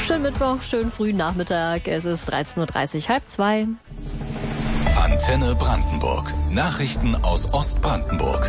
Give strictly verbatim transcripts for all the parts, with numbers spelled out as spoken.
Schönen Mittwoch, schönen frühen Nachmittag. Es ist dreizehn Uhr dreißig, halb zwei. Antenne Brandenburg. Nachrichten aus Ostbrandenburg.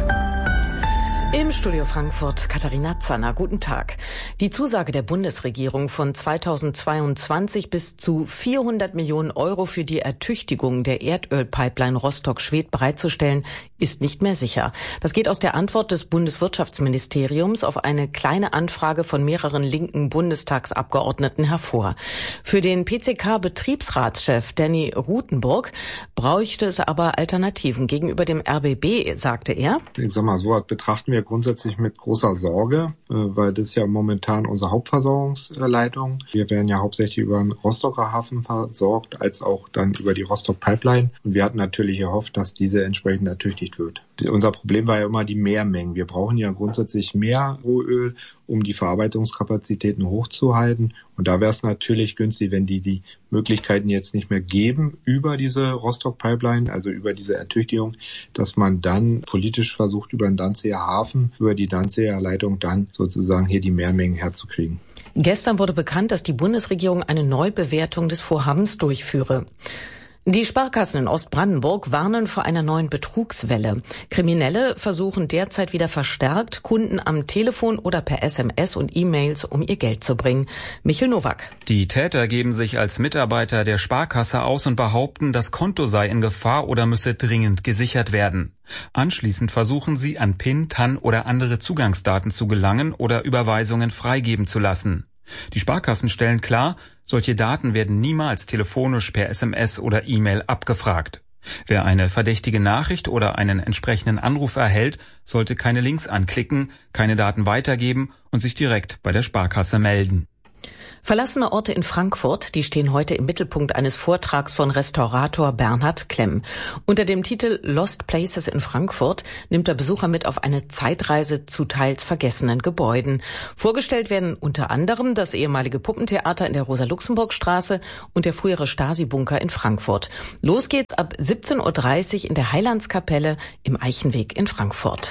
Im Studio Frankfurt Katharina Zanner. Guten Tag. Die Zusage der Bundesregierung von zweitausendzweiundzwanzig bis zu vierhundert Millionen Euro für die Ertüchtigung der Erdölpipeline Rostock-Schwedt bereitzustellen, ist nicht mehr sicher. Das geht aus der Antwort des Bundeswirtschaftsministeriums auf eine kleine Anfrage von mehreren linken Bundestagsabgeordneten hervor. Für den P C K-Betriebsratschef Danny Rutenburg bräuchte es aber Alternativen. Gegenüber dem R B B sagte er: Ich sag mal, so was betrachten wir grundsätzlich mit großer Sorge, weil das ja momentan unsere Hauptversorgungsleitung. Wir werden ja hauptsächlich über den Rostocker Hafen versorgt, als auch dann über die Rostock Pipeline. Und wir hatten natürlich gehofft, dass diese entsprechend ertüchtigt wird. Unser Problem war ja immer die Mehrmengen. Wir brauchen ja grundsätzlich mehr Rohöl, um die Verarbeitungskapazitäten hochzuhalten. Und da wäre es natürlich günstig, wenn die die Möglichkeiten jetzt nicht mehr geben über diese Rostock-Pipeline, also über diese Ertüchtigung, dass man dann politisch versucht, über den Danziger Hafen, über die Danziger Leitung dann sozusagen hier die Mehrmengen herzukriegen. Gestern wurde bekannt, dass die Bundesregierung eine Neubewertung des Vorhabens durchführe. Die Sparkassen in Ostbrandenburg warnen vor einer neuen Betrugswelle. Kriminelle versuchen derzeit wieder verstärkt, Kunden am Telefon oder per S M S und E-Mails um ihr Geld zu bringen. Michel Nowak. Die Täter geben sich als Mitarbeiter der Sparkasse aus und behaupten, das Konto sei in Gefahr oder müsse dringend gesichert werden. Anschließend versuchen sie, an PIN, T A N oder andere Zugangsdaten zu gelangen oder Überweisungen freigeben zu lassen. Die Sparkassen stellen klar, solche Daten werden niemals telefonisch per S M S oder E-Mail abgefragt. Wer eine verdächtige Nachricht oder einen entsprechenden Anruf erhält, sollte keine Links anklicken, keine Daten weitergeben und sich direkt bei der Sparkasse melden. Verlassene Orte in Frankfurt, die stehen heute im Mittelpunkt eines Vortrags von Restaurator Bernhard Klemm. Unter dem Titel Lost Places in Frankfurt nimmt der Besucher mit auf eine Zeitreise zu teils vergessenen Gebäuden. Vorgestellt werden unter anderem das ehemalige Puppentheater in der Rosa-Luxemburg-Straße und der frühere Stasi-Bunker in Frankfurt. Los geht's ab siebzehn Uhr dreißig in der Heilandskapelle im Eichenweg in Frankfurt.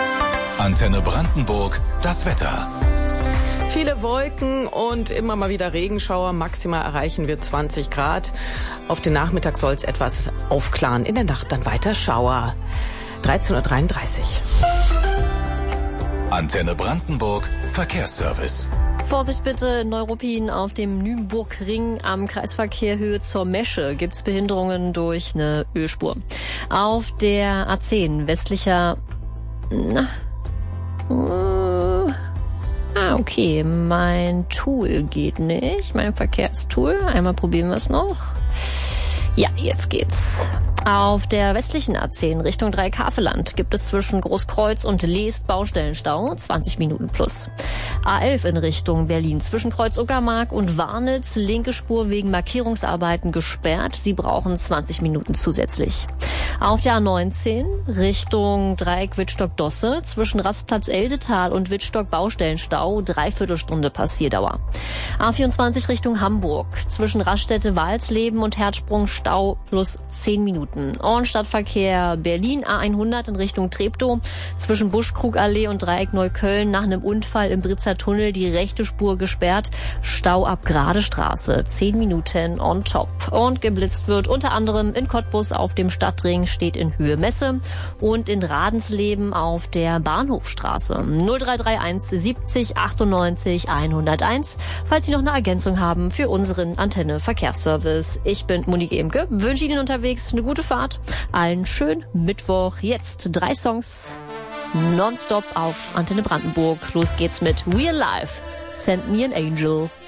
Antenne Brandenburg, das Wetter. Viele Wolken und immer mal wieder Regenschauer. Maximal erreichen wir zwanzig Grad. Auf den Nachmittag soll es etwas aufklaren. In der Nacht dann weiter Schauer. dreizehn Uhr dreiunddreißig. Antenne Brandenburg, Verkehrsservice. Vorsicht bitte, Neuruppin auf dem Nymburkring am Kreisverkehr Höhe zur Mesche gibt's Behinderungen durch eine Ölspur. Auf der A zehn westlicher... Na, uh, Ah, okay, mein Tool geht nicht, mein Verkehrstool. Einmal probieren wir es noch. Ja, jetzt geht's. Auf der westlichen A zehn Richtung Dreieckhaveland gibt es zwischen Großkreuz und Leest Baustellenstau, zwanzig Minuten plus. A elf in Richtung Berlin zwischen Kreuz-Uckermark und Warnitz, linke Spur wegen Markierungsarbeiten gesperrt. Sie brauchen zwanzig Minuten zusätzlich. Auf der A neunzehn Richtung Dreieck Wittstock-Dosse zwischen Rastplatz Eldetal und Wittstock Baustellenstau, Dreiviertelstunde Passierdauer. A vierundzwanzig Richtung Hamburg zwischen Raststätte Walsleben und Herzsprung Stau plus zehn Minuten. Und Stadtverkehr Berlin A hundert in Richtung Treptow zwischen Buschkrugallee und Dreieck Neukölln nach einem Unfall im Britzer Tunnel die rechte Spur gesperrt. Stau ab Gradestraße, zehn Minuten on top. Und geblitzt wird unter anderem in Cottbus auf dem Stadtring, steht in Höhe Messe, und in Radensleben auf der Bahnhofstraße. null drei drei eins siebzig achtundneunzig hunderteins, falls Sie noch eine Ergänzung haben für unseren Antenne Verkehrsservice. Ich bin Monique Emke, wünsche Ihnen unterwegs eine gute Fahrt. Allen schönen Mittwoch. Jetzt drei Songs nonstop auf Antenne Brandenburg. Los geht's mit Real Life. Send Me an Angel.